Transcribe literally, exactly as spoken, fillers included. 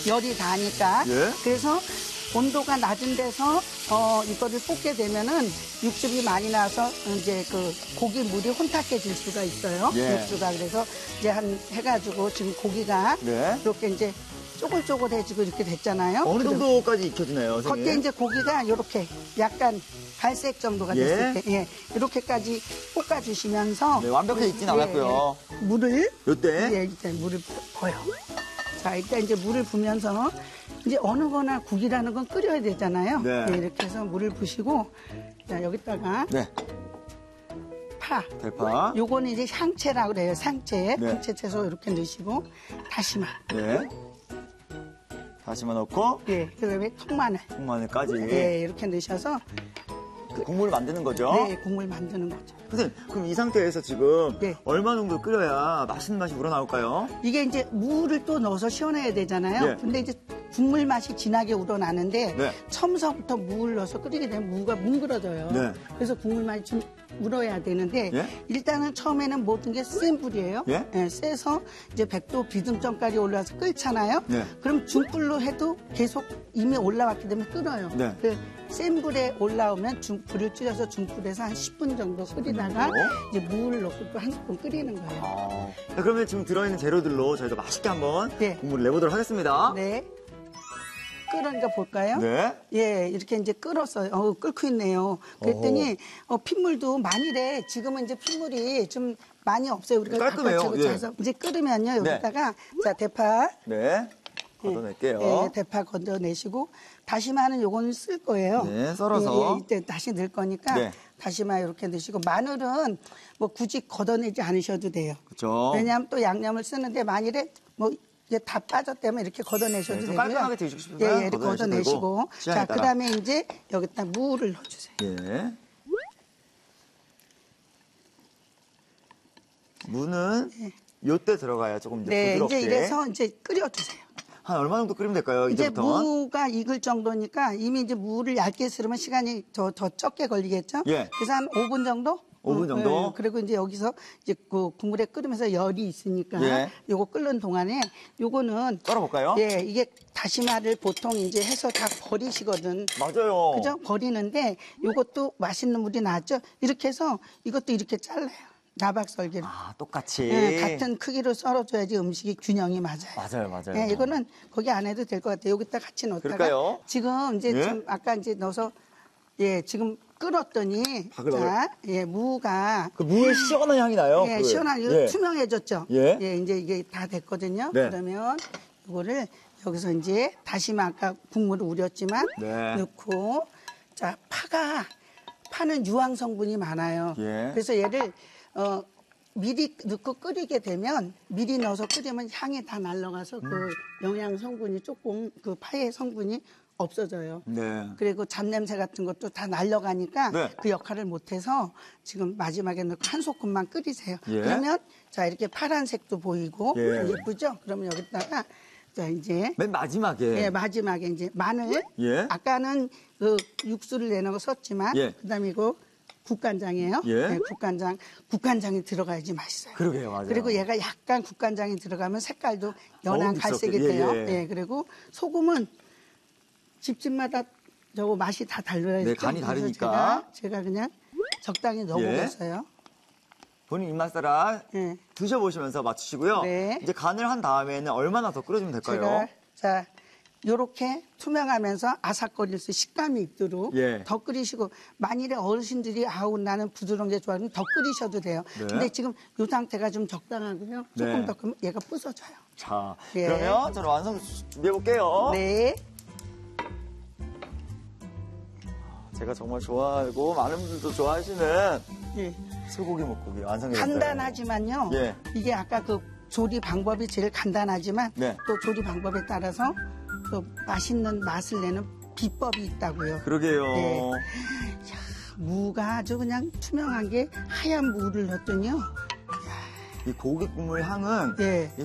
열이 닿으니까. 예. 그래서 온도가 낮은 데서 어, 이거를 볶게 되면은 육즙이 많이 나서 이제 그 고기 물이 혼탁해질 수가 있어요. 예. 육수가. 그래서 이제 한 해가지고 지금 고기가 네. 이렇게 이제 쪼글쪼글해지고 이렇게 됐잖아요. 어느 그럼 정도까지 익혀지나요, 선생님? 겉에 이제 고기가 이렇게 약간 갈색 정도가 예. 됐을 때, 예, 이렇게까지 볶아주시면서 네, 완벽하게 익진 예, 않았고요. 예, 물을 요때? 예, 일단 물을 부어요. 자, 일단 이제 물을 부면서 이제 어느 거나 국이라는 건 끓여야 되잖아요. 네. 예, 이렇게 해서 물을 부시고 자, 여기다가 네. 파. 대파. 요거는 이제 향채라고 그래요. 상채. 네. 상채 채소 이렇게 넣으시고 다시마. 네. 다시마 넣고 예, 그다음에 통마늘. 통마늘까지. 예, 이렇게 넣으셔서 국물을 만드는 거죠? 네, 국물 만드는 거죠. 선생님, 그럼 이 상태에서 지금 네. 얼마 정도 끓여야 맛있는 맛이 우러나올까요? 이게 이제 무를 또 넣어서 시원해야 되잖아요. 네. 근데 이제 국물 맛이 진하게 우러나는데 네. 처음서부터 무를 넣어서 끓이게 되면 무가 뭉그러져요. 네. 그래서 국물 맛이 좀 우러야 되는데 예? 일단은 처음에는 모든 게 센 불이에요. 예? 예, 세서 이제 백 도 비듬점까지 올라와서 끓잖아요. 네. 그럼 중불로 해도 계속 이미 올라왔기 때문에 끓어요. 네. 그 센 불에 올라오면 중, 불을 줄여서 중불에서 한 십 분 정도 끓이다가 정도? 이제 무를 넣고 또 한 스푼 끓이는 거예요. 아. 자, 그러면 지금 들어있는 재료들로 저희가 맛있게 한번 네. 국물을 내보도록 하겠습니다. 네. 끓으니까 볼까요? 네. 예, 이렇게 이제 끓었어요. 어, 끓고 있네요. 그랬더니 어, 핏물도 만일에 지금은 이제 핏물이 좀 많이 없어요. 우리가 깔끔해요. 바깥으로 예. 짜서 이제 끓으면요 여기다가 자 대파, 네. 걷어낼게요. 예, 대파 건져내시고 다시마는 요거는 쓸 거예요. 네, 썰어서. 예, 예, 이때 다시 넣을 거니까 네. 다시마 이렇게 넣으시고 마늘은 뭐 굳이 걷어내지 않으셔도 돼요. 그렇죠. 왜냐하면 또 양념을 쓰는데 만일에 뭐 이게 다 빠졌다면 이렇게 걷어내셔도 네, 좀 되고요. 깔끔하게 드시고 싶으면 예, 예, 이렇게 걷어내셔도 걷어내시고 되고, 취향에 자, 따라. 그다음에 이제 여기다 무를 넣어주세요. 예. 무는 요때 들어가야 조금 이제 네, 부드럽게. 이제 이래서 이제 끓여주세요. 한 얼마 정도 끓이면 될까요? 이제 이제부터? 무가 익을 정도니까 이미 이제 무를 얇게 썰으면 시간이 더, 더 적게 걸리겠죠? 예. 그래서 한 오 분 정도? 오 분 정도? 예, 그리고 이제 여기서 이제 그 국물에 끓으면서 열이 있으니까 예. 요거 끓는 동안에 요거는 썰어볼까요? 예, 이게 다시마를 보통 이제 해서 다 버리시거든. 맞아요. 그죠? 버리는데 요것도 맛있는 물이 나왔죠? 이렇게 해서 이것도 이렇게 잘라요. 나박썰기로. 아, 똑같이. 예, 같은 크기로 썰어줘야지 음식이 균형이 맞아요. 맞아요, 맞아요. 예, 이거는 거기 안 해도 될 것 같아요. 여기다 같이 넣다가 그럴까요? 지금 이제 예? 좀 아까 이제 넣어서 예, 지금 끓었더니 박을 자, 예, 무가 그 무의 시원한 향이 나요. 예, 그. 시원하게 예. 투명해졌죠. 예. 이제 이게 다 됐거든요. 네. 그러면 이거를 여기서 이제 다시마 아까 국물을 우렸지만 네. 넣고 자, 파가 파는 유황 성분이 많아요. 예. 그래서 얘를 어 미리 넣고 끓이게 되면 미리 넣어서 끓이면 향이 다 날아가서 그 영양 성분이 조금 그 파의 성분이 없어져요. 네. 그리고 잡냄새 같은 것도 다 날려가니까 네. 그 역할을 못해서 지금 마지막에 넣고 한 소끔만 끓이세요. 예. 그러면 자 이렇게 파란색도 보이고 예. 예쁘죠? 그러면 여기다가 자 이제 맨 마지막에. 예, 마지막에 이제 마늘. 예. 아까는 그 육수를 내놓고 썼지만 예. 그다음에 이거 국간장이에요. 예. 네, 국간장. 국간장이 들어가야지 맛있어요. 그러게요, 맞아요. 그리고 얘가 약간 국간장이 들어가면 색깔도 연한 먹음직스럽게. 갈색이 예, 돼요. 예. 예, 그리고 소금은 집집마다 저거 맛이 다 달라요. 네, 간이 그래서 다르니까. 제가, 제가 그냥 적당히 넣어보겠어요. 본인 입맛 따라 예. 드셔보시면서 맞추시고요. 네. 이제 간을 한 다음에는 얼마나 더 끓여주면 될까요? 제가 자 요렇게 투명하면서 아삭거릴 수 식감이 있도록 예. 더 끓이시고 만일에 어르신들이 아우 나는 부드러운 게 좋아하면 더 끓이셔도 돼요. 네. 근데 지금 요 상태가 좀 적당하고요. 조금 네. 더 끓으면 얘가 부서져요. 자, 예. 그러면 저는 완성 준비해볼게요. 네. 제가 정말 좋아하고 많은 분들도 좋아하시는 예. 소고기 목고기 완성됐어요. 간단하지만요. 예. 이게 아까 그 조리 방법이 제일 간단하지만 네. 또 조리 방법에 따라서 또 맛있는 맛을 내는 비법이 있다고요. 그러게요. 네. 무가 아주 그냥 투명한 게 하얀 무를 넣었더니요. 이 고기 국물 향은 예. 이